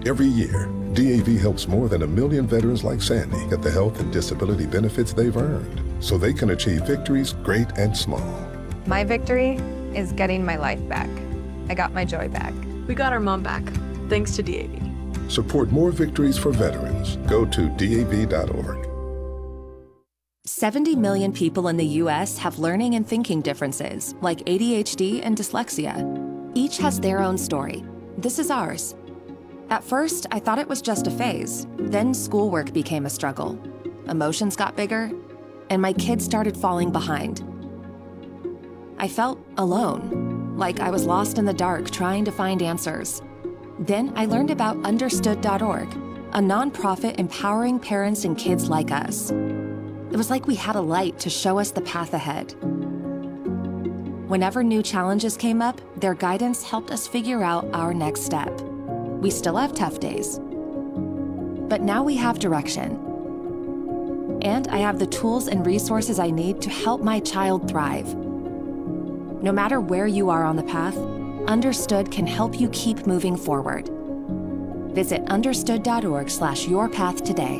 Every year, DAV helps more than 1 million veterans like Sandy get the health and disability benefits they've earned so they can achieve victories great and small. My victory is getting my life back. I got my joy back. We got our mom back, thanks to DAV. Support more victories for veterans. Go to DAV.org. 70 million people in the U.S. have learning and thinking differences, like ADHD and dyslexia. Each has their own story. This is ours. At first, I thought it was just a phase. Then schoolwork became a struggle. Emotions got bigger, and my kids started falling behind. I felt alone, like I was lost in the dark trying to find answers. Then I learned about Understood.org, a nonprofit empowering parents and kids like us. It was like we had a light to show us the path ahead. Whenever new challenges came up, their guidance helped us figure out our next step. We still have tough days, but now we have direction. And I have the tools and resources I need to help my child thrive. No matter where you are on the path, Understood can help you keep moving forward. Visit understood.org/yourpath today.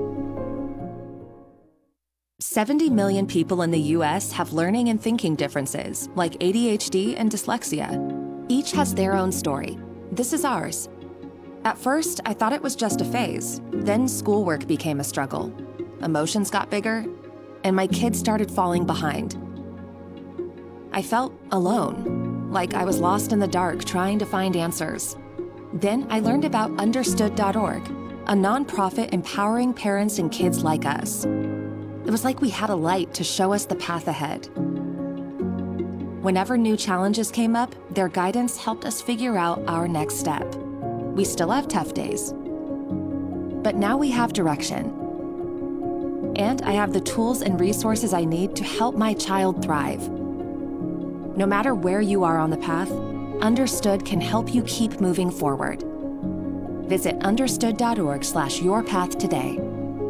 70 million people in the U.S. have learning and thinking differences, like ADHD and dyslexia. Each has their own story. This is ours. At first, I thought it was just a phase. Then schoolwork became a struggle. Emotions got bigger, and my kids started falling behind. I felt alone, like I was lost in the dark trying to find answers. Then I learned about Understood.org, a nonprofit empowering parents and kids like us. It was like we had a light to show us the path ahead. Whenever new challenges came up, their guidance helped us figure out our next step. We still have tough days, but now we have direction. And I have the tools and resources I need to help my child thrive. No matter where you are on the path, Understood can help you keep moving forward. Visit understood.org/yourpath today.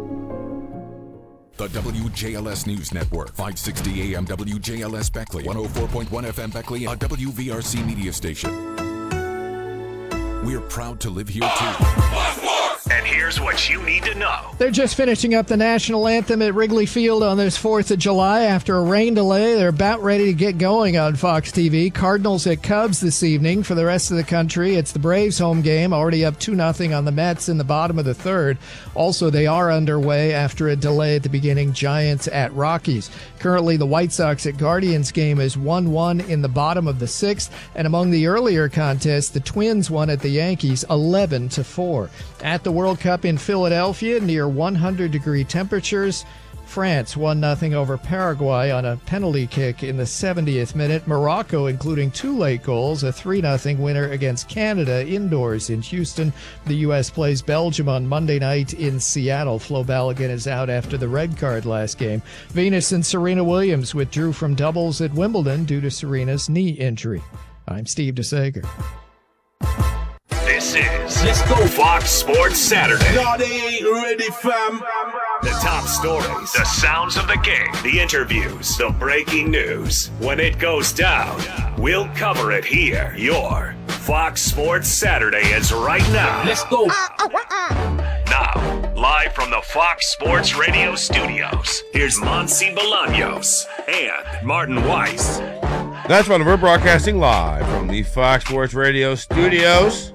The WJLS News Network, 560 AM WJLS Beckley, 104.1 FM Beckley, a WVRC media station. We're proud to live here too. And here's what you need to know. They're just finishing up the national anthem at Wrigley Field on this 4th of July. After a rain delay, they're about ready to get going on Fox TV. Cardinals at Cubs this evening. For the rest of the country, it's the Braves home game, already up 2-0 on the Mets in the bottom of the third. Also, they are underway after a delay at the beginning. Giants at Rockies. Currently, the White Sox at Guardians game is 1-1 in the bottom of the sixth. And among the earlier contests, the Twins won at the Yankees 11-4. At the World Cup in Philadelphia, near 100-degree temperatures, France 1-0 over Paraguay on a penalty kick in the 70th minute. Morocco, including 2 late goals, a 3-0 winner against Canada indoors in Houston. The U.S. plays Belgium on Monday night in Seattle. Flo Balogun is out after the red card last game. Venus and Serena Williams withdrew from doubles at Wimbledon due to Serena's knee injury. I'm Steve DeSager. This is Let's Go Fox Sports Saturday. No, they ain't ready, fam. The top stories, the sounds of the game, the interviews, the breaking news. When it goes down, we'll cover it here. Your Fox Sports Saturday is right now. Let's go. Now, live from the Fox Sports Radio studios, here's Monsi Bolaños and Martin Weiss. That's right. We're broadcasting live from the Fox Sports Radio studios.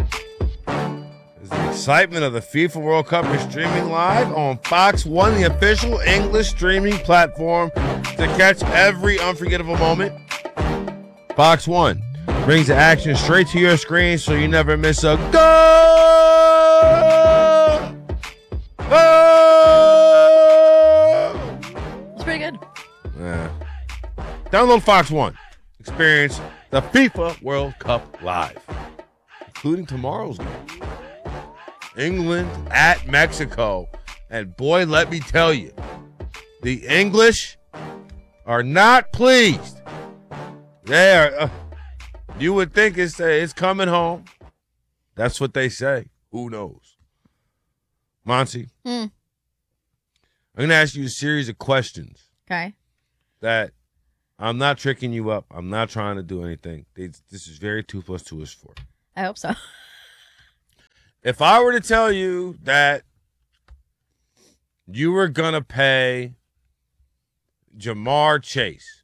The excitement of the FIFA World Cup is streaming live on Fox One, the official English streaming platform to catch every unforgettable moment. Fox One brings the action straight to your screen so you never miss a goal. It's pretty good. Yeah. Download Fox One. Experience the FIFA World Cup live, including tomorrow's game. England at Mexico. And boy, let me tell you, the English are not pleased. They are. You would think it's coming home. That's what they say. Who knows? Monty, I'm going to ask you a series of questions. Okay. That I'm not tricking you up. I'm not trying to do anything. This is very 2 + 2 is 4. I hope so. If I were to tell you that you were going to pay Jamar Chase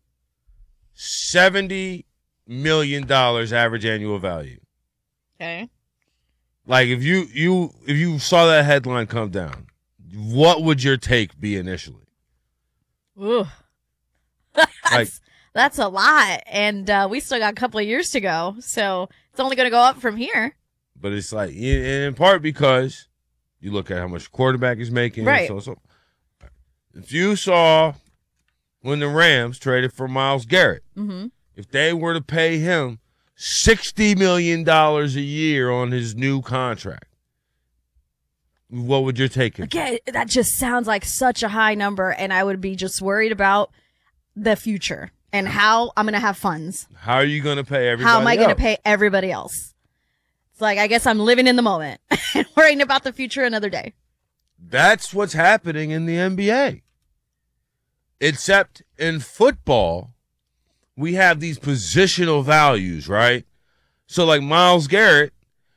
$70 million average annual value. Okay. Like if you saw that headline come down, what would your take be initially? Ooh. That's a lot. And we still got a couple of years to go. So it's only going to go up from here. But it's like, in part because you look at how much quarterback is making. Right. So if you saw when the Rams traded for Myles Garrett, if they were to pay him $60 million a year on his new contract, what would your take be? Okay, that just sounds like such a high number, and I would be just worried about the future and how I'm going to have funds. How are you going to pay everybody How am I going to else? pay everybody else? It's like, I guess I'm living in the moment and worrying about the future another day. That's what's happening in the NBA. Except in football, we have these positional values, right? So like Myles Garrett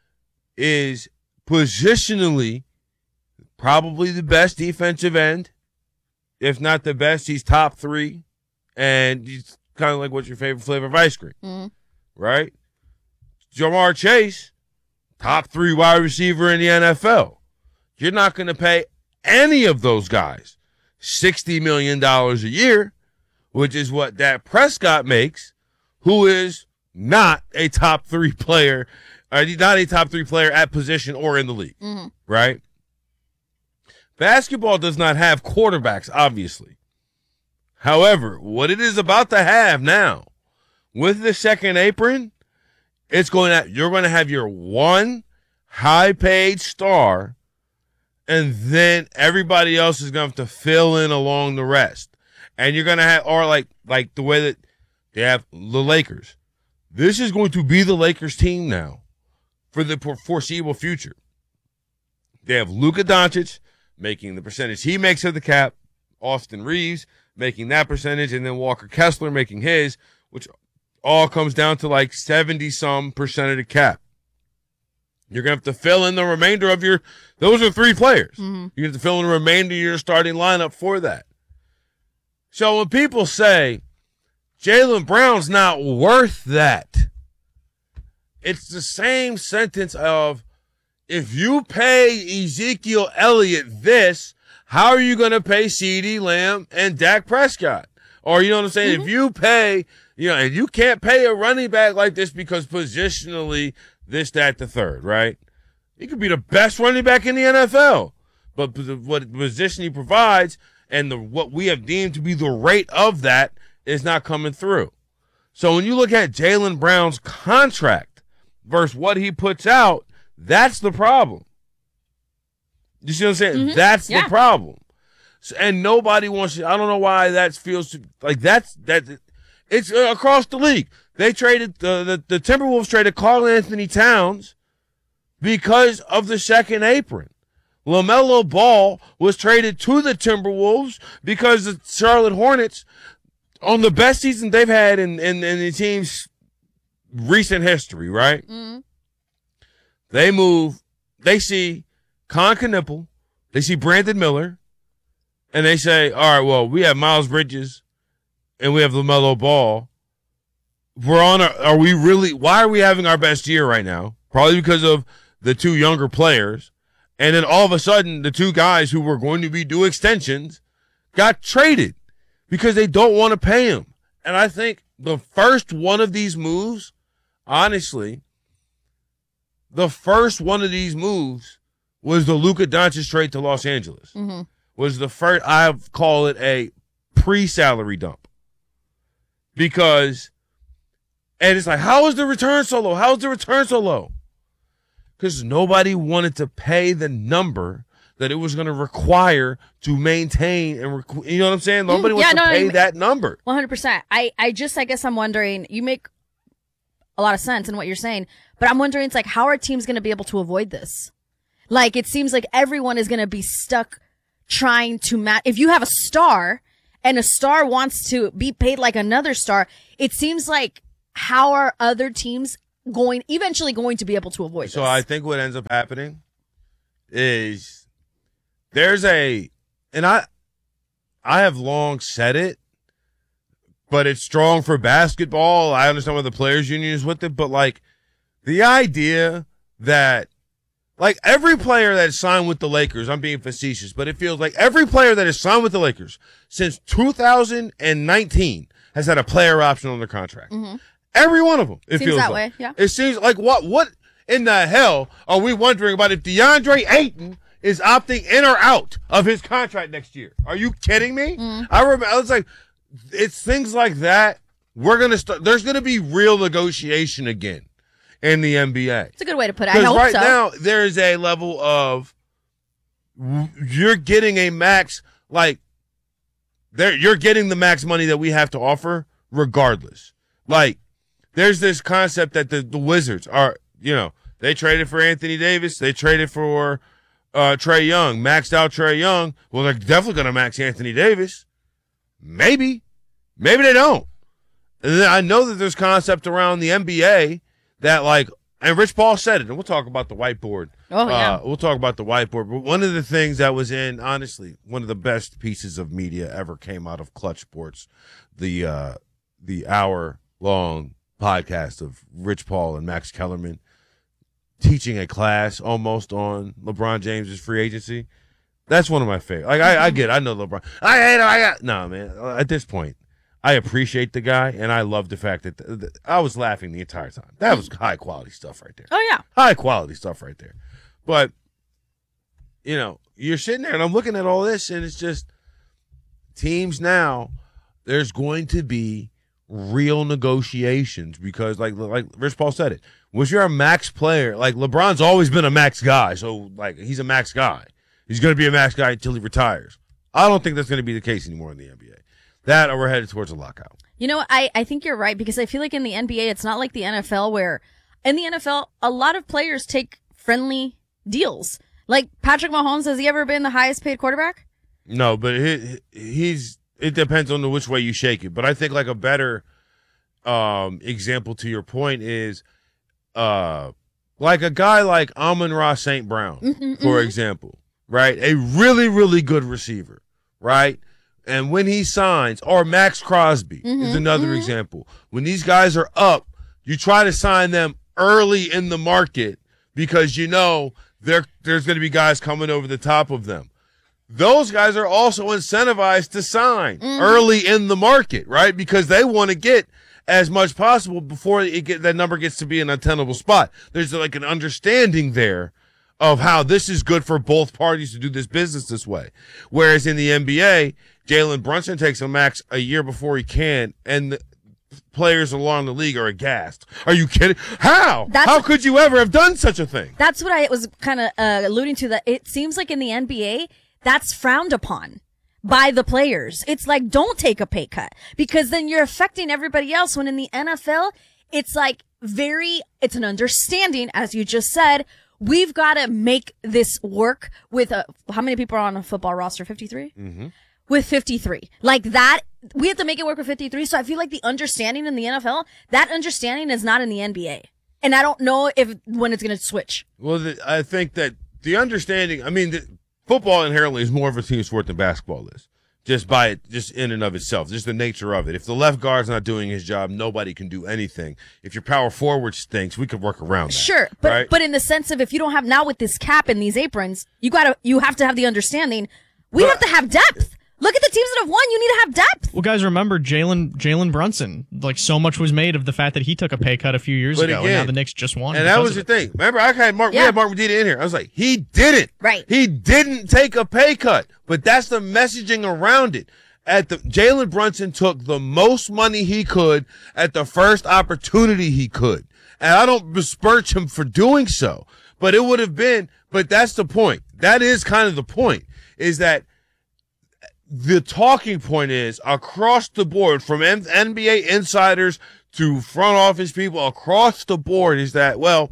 is positionally probably the best defensive end. If not the best, he's top 3. And he's kind of like, what's your favorite flavor of ice cream? Right? Jamar Chase, top 3 wide receiver in the NFL. You're not going to pay any of those guys $60 million a year, which is what Dak Prescott makes, who is not a top 3 player, not a top 3 player at position or in the league, right? Basketball does not have quarterbacks, obviously. However, what it is about to have now, with the second apron, you're going to have your one high-paid star, and then everybody else is going to have to fill in along the rest. And you're going to have, or like the way that they have the Lakers. This is going to be the Lakers team now for the foreseeable future. They have Luka Doncic making the percentage he makes of the cap, Austin Reeves making that percentage, and then Walker Kessler making his, which all comes down to like 70-some% of the cap. You're going to have to fill in the remainder of those are 3 players. You have to fill in the remainder of your starting lineup for that. So when people say Jaylen Brown's not worth that, it's the same sentence of, if you pay Ezekiel Elliott this, how are you going to pay CeeDee Lamb and Dak Prescott? Or, you know what I'm saying? If you pay, and you can't pay a running back like this because positionally this, that, the third, right? He could be the best running back in the NFL. But what position he provides and what we have deemed to be the rate of that is not coming through. So when you look at Jaylen Brown's contract versus what he puts out, that's the problem. You see what I'm saying? That's the problem. So, and nobody wants to, I don't know why that feels like that. It's across the league. They traded, the Timberwolves traded Karl Anthony Towns because of the second apron. LaMelo Ball was traded to the Timberwolves because the Charlotte Hornets, on the best season they've had in the team's recent history, right? They see Con Knuppel, they see Brandon Miller, and they say, all right, well, we have Miles Bridges and we have LaMelo Ball. Why are we having our best year right now? Probably because of the 2 younger players. And then all of a sudden, the 2 guys who were going to be due extensions got traded because they don't want to pay him. And I think the first one of these moves, honestly, was the Luka Doncic trade to Los Angeles. Was the first, I call it a pre-salary dump. Because, and it's like, how is the return so low? How is the return so low? Because nobody wanted to pay the number that it was going to require to maintain and you know what I'm saying? Nobody wants to pay that number. 100%. I guess I'm wondering, you make a lot of sense in what you're saying, but I'm wondering, it's like, how are teams going to be able to avoid this? Like, it seems like everyone is going to be stuck trying to match. If you have a star and a star wants to be paid like another star, it seems like, how are other teams eventually going to be able to avoid this. So I think what ends up happening is and I have long said it, but it's strong for basketball. I understand why the players' union is with it, but like the idea that like every player that signed with the Lakers, I'm being facetious, but it feels like every player that has signed with the Lakers since 2019 has had a player option on their contract. Mm-hmm. Every one of them. It seems feels that like. way, yeah. It seems like what in the hell are we wondering about if DeAndre Ayton is opting in or out of his contract next year? Are you kidding me? I remember, I was like, it's things like that. There's going to be real negotiation again in the NBA. It's a good way to put it. I Because hope right so. now, there is a level of you're getting a max, like, you're getting the max money that we have to offer regardless. Like, there's this concept that the Wizards are, they traded for Anthony Davis. They traded for Trae Young, maxed out Trae Young. Well, they're definitely going to max Anthony Davis. Maybe they don't. And then I know that there's concept around the NBA that like, and Rich Paul said it, and we'll talk about the whiteboard. Oh, yeah. We'll talk about the whiteboard. But one of the things that was honestly, one of the best pieces of media ever came out of Clutch Sports, the hour-long podcast of Rich Paul and Max Kellerman teaching a class almost on LeBron James's free agency. That's one of my favorite. Like, I know LeBron. I hate him. No, man. At this point, I appreciate the guy, and I love the fact that I was laughing the entire time. That was high-quality stuff right there. Oh, yeah. High-quality stuff right there. But, you're sitting there, and I'm looking at all this, and it's just teams now, there's going to be real negotiations because, like Rich Paul said it, was you're a max player, like LeBron's always been a max guy, so, like, he's a max guy. He's going to be a max guy until he retires. I don't think that's going to be the case anymore in the NBA. That or we're headed towards a lockout. I think you're right because I feel like in the NBA, it's not like the NFL where in the NFL, a lot of players take friendly deals. Like Patrick Mahomes, has he ever been the highest paid quarterback? No, but it depends on which way you shake it. But I think like a better example to your point is like a guy like Amon-Ra St. Brown, for example, right? A really, really good receiver, right? And when he signs, or Max Crosby is another example. When these guys are up, you try to sign them early in the market because there's going to be guys coming over the top of them. Those guys are also incentivized to sign early in the market, right? Because they want to get as much possible before that number gets to be an untenable spot. There's like an understanding there of how this is good for both parties to do this business this way. Whereas in the NBA, Jalen Brunson takes a max a year before he can, and the players along the league are aghast. Are you kidding? How? How could you ever have done such a thing? That's what I was kind of alluding to, that it seems like in the NBA, that's frowned upon by the players. It's like, don't take a pay cut because then you're affecting everybody else. When in the NFL, it's like it's an understanding, as you just said. We've got to make this work with how many people are on a football roster? 53? Mm-hmm. With 53. Like that, we have to make it work with 53. So I feel like the understanding in the NFL, that understanding is not in the NBA. And I don't know when it's going to switch. Well, I think that the understanding, football inherently is more of a team sport than basketball is. Just in and of itself, just the nature of it. If the left guard's not doing his job, nobody can do anything. If your power forward stinks, we could work around that. Sure, but right? But in the sense of if you don't have now with this cap and these aprons, you have to have the understanding. We have to have depth. Look at the teams that have won. You need to have depth. Well, guys, remember Jalen Brunson. Like, so much was made of the fact that he took a pay cut a few years ago, and now the Knicks just won. And that was the thing. Remember, we had Mark Medina in here. I was like, he didn't. Right. He didn't take a pay cut. But that's the messaging around it. Jalen Brunson took the most money he could at the first opportunity he could. And I don't besmirch him for doing so. But it would have been, but that's the point. That is kind of the point, is that the talking point is across the board, from NBA insiders to front office people across the board, is that, well,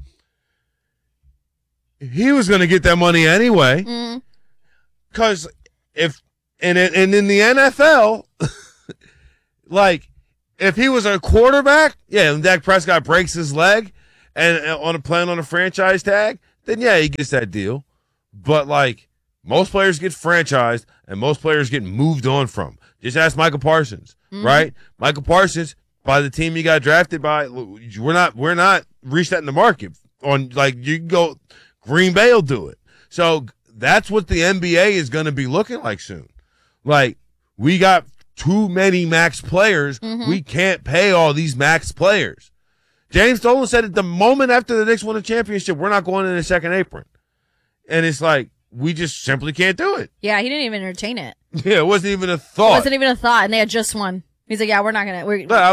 he was going to get that money anyway. Because and in the NFL, like, if he was a quarterback, and Dak Prescott breaks his leg and on a plan on a franchise tag, then yeah, he gets that deal. But like most players get franchised and most players get moved on from. Just ask Michael Parsons, right? Michael Parsons, by the team he got drafted by, we're not resetting the market on, like, you can go, Green Bay will do it. So that's what the NBA is going to be looking like soon. Like, we got too many max players. We can't pay all these max players. James Dolan said at the moment after the Knicks won a championship, we're not going in a second apron. And it's like, we just simply can't do it. Yeah, he didn't even entertain it. Yeah, it wasn't even a thought. It wasn't even a thought, and they had just won. He's like, yeah, we're not going to. I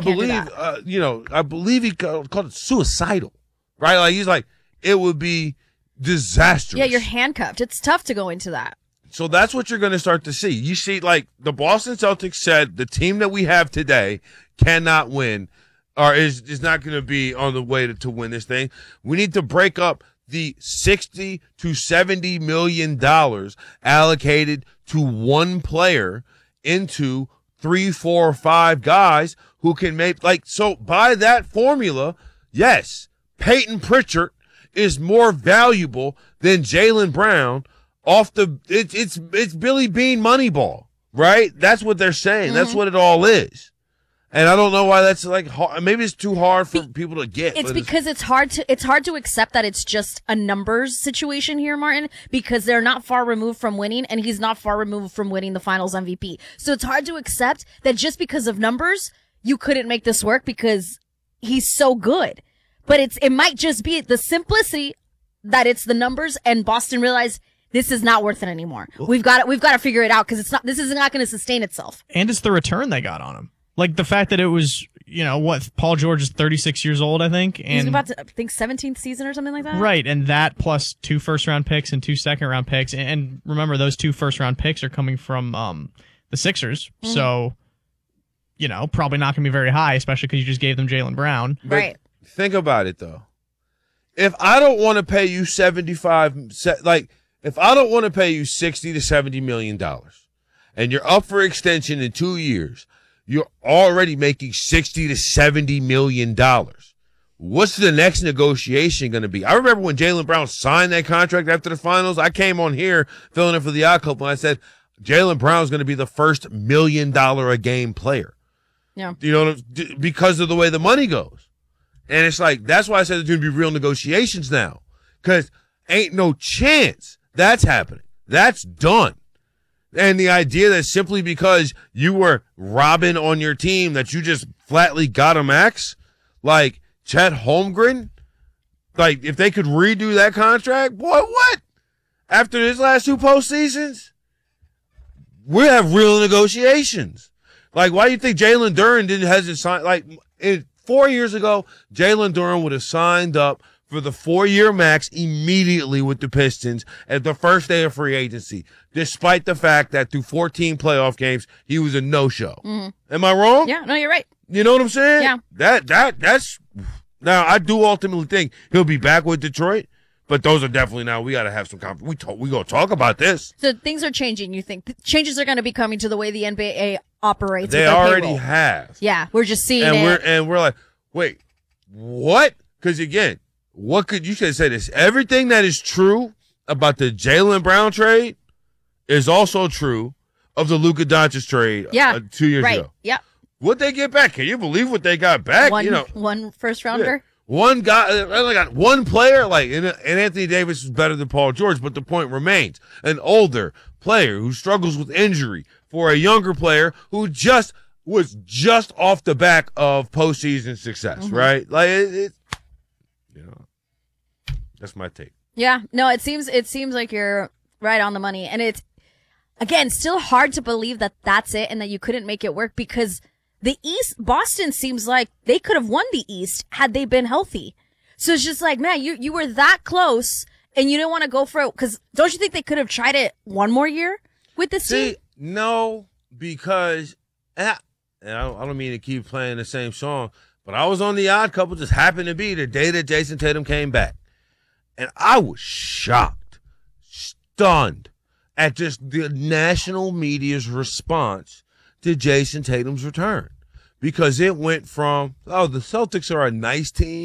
believe he called it suicidal, right? Like, he's like, it would be disastrous. Yeah, you're handcuffed. It's tough to go into that. So that's what you're going to start to see. You see, like, the Boston Celtics said the team that we have today cannot win, or is not going to be on the way to win this thing. We need to break up the $60 to $70 million allocated to one player into 3, 4, 5 guys who can make, like, so by that formula, yes, Peyton Pritchard is more valuable than Jaylen Brown off the, it's Billy Bean Moneyball, right? That's what they're saying. That's what it all is. And I don't know why that's like hard. Maybe it's too hard for people to get. It's because it's hard to accept that it's just a numbers situation here, Martin, because they're not far removed from winning and he's not far removed from winning the finals MVP. So it's hard to accept that just because of numbers, you couldn't make this work because he's so good. But it might just be the simplicity that it's the numbers and Boston realized this is not worth it anymore. We've got to figure it out because this is not going to sustain itself. And it's the return they got on him. Like the fact that it was, Paul George is 36 years old, I think. And he's about to, I think, 17th season or something like that. Right. And that plus 2 first-round picks and 2 second-round picks. And remember, those 2 first-round picks are coming from the Sixers. So, probably not going to be very high, especially because you just gave them Jaylen Brown. But right. Think about it, though. If I don't want to pay you if I don't want to pay you $60 to $70 million and you're up for extension in 2 years, you're already making $60 to $70 million. What's the next negotiation going to be? I remember when Jaylen Brown signed that contract after the finals, I came on here filling in for the Odd Couple, and I said, Jaylen Brown's going to be the first $1 million a game player. Yeah. Because of the way the money goes. And it's like, that's why I said there's going to be real negotiations now. Because ain't no chance that's happening. That's done. And the idea that simply because you were Robin on your team that you just flatly got a max, like Chet Holmgren, like if they could redo that contract, boy, what? After his last 2 postseasons, we have real negotiations. Like, why do you think Jalen Duren hasn't signed? Like, 4 years ago, Jalen Duren would have signed up for the 4-year max immediately with the Pistons at the first day of free agency, despite the fact that through 14 playoff games, he was a no-show. Am I wrong? Yeah, no, you're right. You know what I'm saying? Yeah. That's now I do ultimately think he'll be back with Detroit, but those are definitely now we got to have some we gonna talk about this. So things are changing. You think changes are going to be coming to the way the NBA operates? They already have. Yeah, we're just seeing it. We're like, wait, what? Because again, what could you say this? Everything that is true about the Jaylen Brown trade is also true of the Luka Doncic trade 2 years ago. Yeah. What'd they get back? Can you believe what they got back? One first rounder. Yeah. One guy, I got one player, and Anthony Davis is better than Paul George, but the point remains. An older player who struggles with injury for a younger player who was just off the back of postseason success, right? Like that's my take. Yeah, no, it seems like you're right on the money, and it's again still hard to believe that that's it and that you couldn't make it work because the East, Boston seems like they could have won the East had they been healthy. So it's just like, man, you were that close and you didn't want to go for it because don't you think they could have tried it one more year with this team? No, because and I don't mean to keep playing the same song, but I was on the Odd Couple, just happened to be the day that Jason Tatum came back. And I was shocked, stunned at just the national media's response to Jason Tatum's return. Because it went from, the Celtics are a nice team,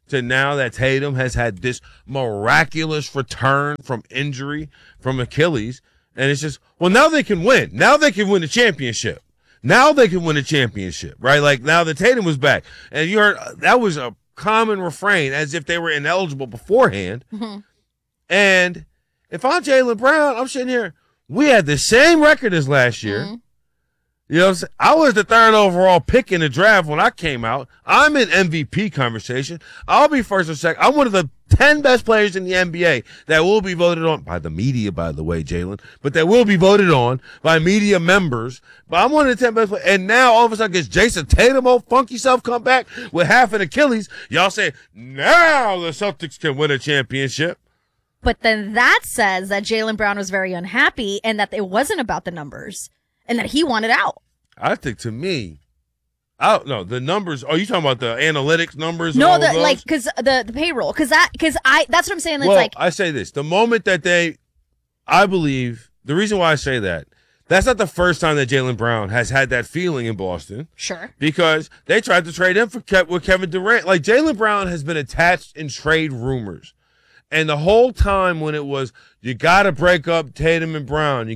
to now that Tatum has had this miraculous return from injury from Achilles. And it's just, well, now they can win. Now they can win the championship. Now they can win a championship, right? Like now that Tatum was back. And you heard that was a common refrain as if they were ineligible beforehand. Mm-hmm. And if I'm Jaylen Brown, I'm sitting here, we had the same record as last year. Mm-hmm. You know what I'm saying? I was the 3rd overall pick in the draft when I came out. I'm in MVP conversation. I'll be first or second. I'm one of the 10 best players in the NBA that will be voted on by the media, by the way, Jalen, but that will be voted on by media members. But I'm one of the 10 best players. And now all of a sudden gets Jason Tatum, old funky self, come back with half an Achilles. Y'all say, now the Celtics can win a championship. But then that says that Jaylen Brown was very unhappy and that it wasn't about the numbers and that he wanted out. I think to me, I don't know, the numbers. Are you talking about the analytics numbers? No, and all of those? like because the payroll, that's what I'm saying. It's Well, like I say this: the moment that I believe the reason why I say that's not the first time that Jaylen Brown has had that feeling in Boston. Sure, because they tried to trade him with Kevin Durant. Like Jaylen Brown has been attached in trade rumors. And the whole time when it was, you got to break up Tatum and Brown,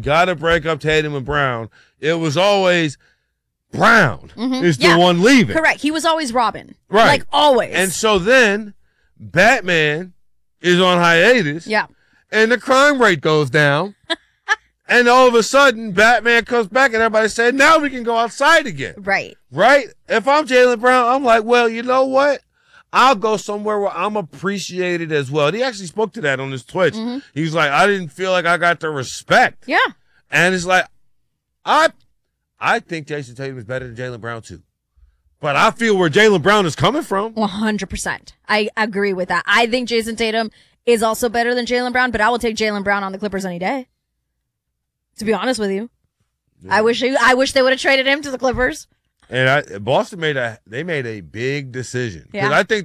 it was always Brown is the one leaving. Correct. He was always Robin. Right. Like always. And so then Batman is on hiatus. Yeah. And the crime rate goes down. And all of a sudden, Batman comes back and everybody said, now we can go outside again. Right. Right? If I'm Jaylen Brown, I'm like, well, you know what? I'll go somewhere where I'm appreciated as well. And he actually spoke to that on his Twitch. Mm-hmm. He was like, I didn't feel like I got the respect. Yeah. And it's like, I think Jason Tatum is better than Jaylen Brown too. But I feel where Jaylen Brown is coming from. 100%. I agree with that. I think Jason Tatum is also better than Jaylen Brown, but I will take Jaylen Brown on the Clippers any day. To be honest with you. Yeah. I wish they would have traded him to the Clippers. And Boston made a big decision. Yeah. I think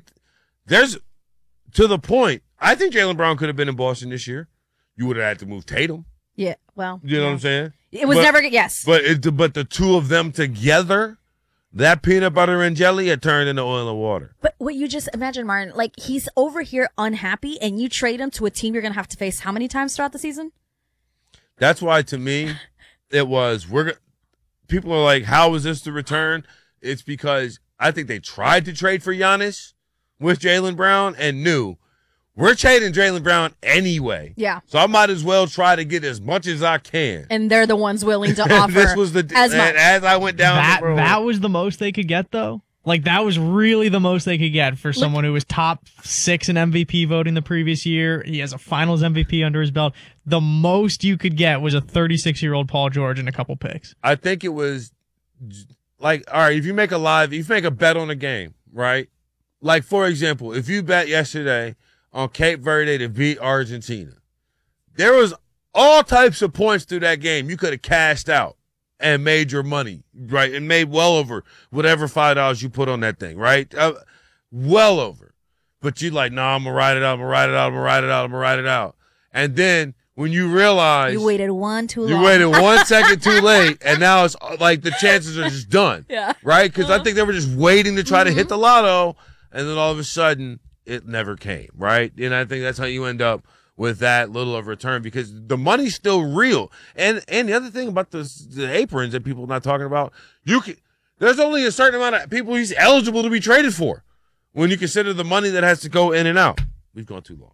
to the point, I think Jaylen Brown could have been in Boston this year. You would have had to move Tatum. Yeah, well. You know what I'm saying? It was never, yes. But the two of them together, that peanut butter and jelly had turned into oil and water. But what you just imagine, Martin, like he's over here unhappy and you trade him to a team you're going to have to face how many times throughout the season? That's why to me, it was, people are like, how is this the return? It's because I think they tried to trade for Giannis with Jaylen Brown and knew we're trading Jaylen Brown anyway. Yeah. So I might as well try to get as much as I can. And they're the ones willing to offer this was as I went down the road. That was the most they could get, though? Like, that was really the most they could get for someone who was top 6 in MVP voting the previous year. He has a finals MVP under his belt. The most you could get was a 36-year-old Paul George and a couple picks. I think it was like, all right, if you make a bet on a game, right? Like, for example, if you bet yesterday on Cape Verde to beat Argentina, there was all types of points through that game you could have cashed out and made your money, right? And made well over whatever $5 you put on that thing, right? Well over. But you like, nah, I'm going to ride it out. And then when you realize you waited one too long. You waited 1 second too late, and now it's like the chances are just done. Yeah. Right? Because I think they were just waiting to try to hit the lotto, and then all of a sudden it never came, right? And I think that's how you end up with that little of return because the money's still real. And the other thing about the aprons that people are not talking about, there's only a certain amount of people he's eligible to be traded for when you consider the money that has to go in and out. We've gone too long.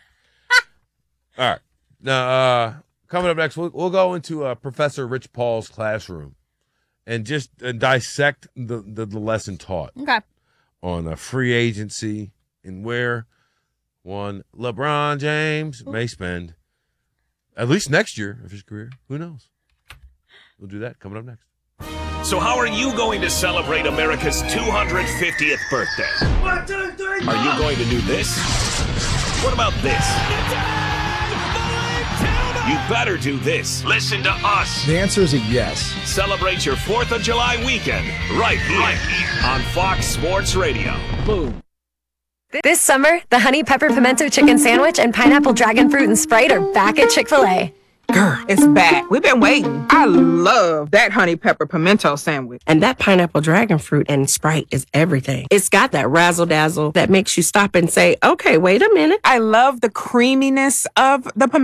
All right. Now, coming up next, we'll go into Professor Rich Paul's classroom and just dissect the lesson taught on free agency and where one LeBron James may spend at least next year of his career. Who knows? We'll do that coming up next. So how are you going to celebrate America's 250th birthday? 1, 2, 3, 4. Are you going to do this? What about this? You better do this. Listen to us. The answer is a yes. Celebrate your 4th of July weekend right here on Fox Sports Radio. Boom. This summer, the Honey Pepper Pimento Chicken Sandwich and Pineapple Dragon Fruit and Sprite are back at Chick-fil-A. Girl, it's back. We've been waiting. I love that honey pepper pimento sandwich. And that pineapple dragon fruit and Sprite is everything. It's got that razzle dazzle that makes you stop and say, okay, wait a minute. I love the creaminess of the pimento